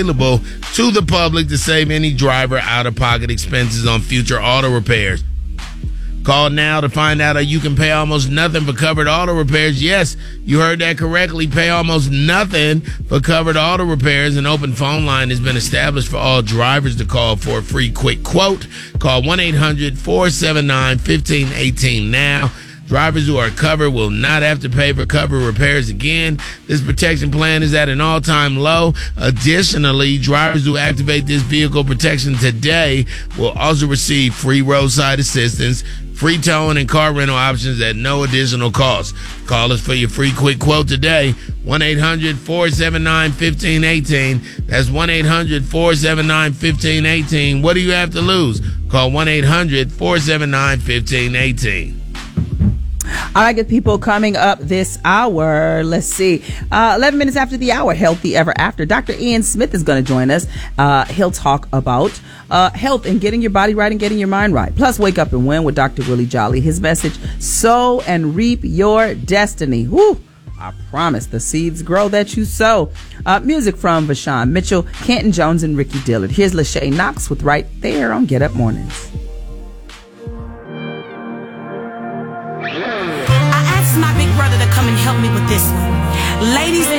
available to the public to save any driver out-of-pocket expenses on future auto repairs. Call now to find out how you can pay almost nothing for covered auto repairs. Yes, you heard that correctly. Pay almost nothing for covered auto repairs. An open phone line has been established for all drivers to call for a free quick quote. Call 1-800-479-1518 now. Drivers who are covered will not have to pay for covered repairs again. This protection plan is at an all-time low. Additionally, drivers who activate this vehicle protection today will also receive free roadside assistance, free towing, and car rental options at no additional cost. Call us for your free quick quote today. 1-800-479-1518. That's 1-800-479-1518. What do you have to lose? Call 1-800-479-1518. All right, good people, coming up this hour, let's see, 11 minutes after the hour, Healthy Ever After. Dr. Ian Smith is going to join us. He'll talk about health and getting your body right and getting your mind right. Plus, Wake Up and Win with Dr. Willie Jolly. His message, sow and reap your destiny. Woo! I promise the seeds grow that you sow. Music from Vashawn Mitchell, Canton Jones, and Ricky Dillard. Here's Lachey Knox with Right There on Get Up Mornings. My big brother to come and help me with this one. Ladies and